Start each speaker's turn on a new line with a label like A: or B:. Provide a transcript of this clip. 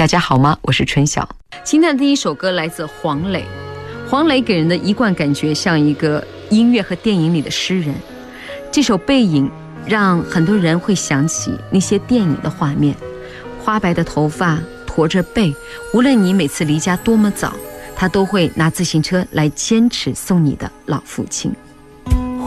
A: 家好吗？我是春晓。今天的第一首歌来自黄磊。黄磊给人的一贯感觉像一个音乐和电影里的诗人。这首《背影》让很多人会想起那些电影的画面，花白的头发，驼着背，无论你每次离家多么早，他都会拿自行车来坚持送你的老父亲。